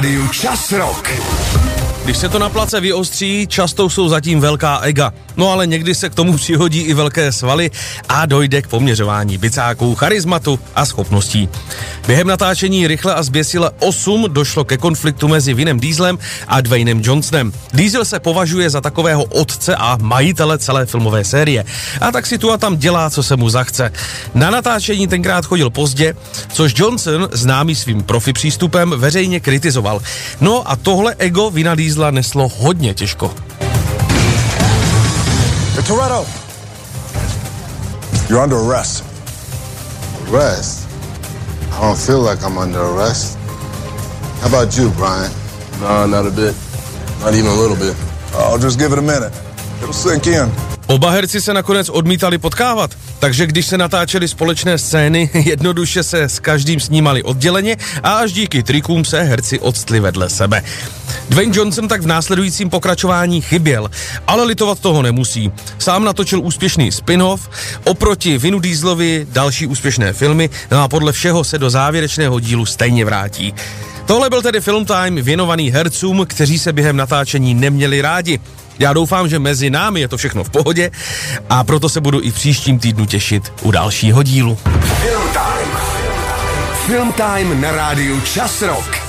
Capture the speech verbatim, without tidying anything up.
Čas Rock. Když se to na place vyostří, často jsou zatím velká ega. No ale někdy se k tomu přihodí i velké svaly a dojde k poměřování bicáků, charizmatu a schopností. Během natáčení Rychle a zběsile osm došlo ke konfliktu mezi Vinem Dieselem a Dwaynem Johnsonem. Diesel se považuje za takového otce a majitele celé filmové série. A tak si tu a tam dělá, co se mu zachce. Na natáčení tenkrát chodil pozdě, což Johnson, známý svým profi přístupem, veřejně kritizoval. No a tohle ego Vina Diesela neslo hodně těžko. Hey, Toretto, you're under arrest. Arrest? I don't feel like I'm under arrest. How about you, Brian? No, not a bit. Not even a little bit. I'll just give it a minute. It'll sink in. Oba herci se nakonec odmítali potkávat, takže když se natáčely společné scény, jednoduše se s každým snímali odděleně a až díky trikům se herci odstli vedle sebe. Dwayne Johnson tak v následujícím pokračování chyběl, ale litovat toho nemusí. Sám natočil úspěšný spin-off, oproti Vinu Dieselovi další úspěšné filmy, no a podle všeho se do závěrečného dílu stejně vrátí. Tohle byl tedy Film Time věnovaný hercům, kteří se během natáčení neměli rádi. Já doufám, že mezi námi je to všechno v pohodě a proto se budu i v příštím týdnu těšit u dalšího dílu. Film Time. Film Time na rádiu Čas Rock.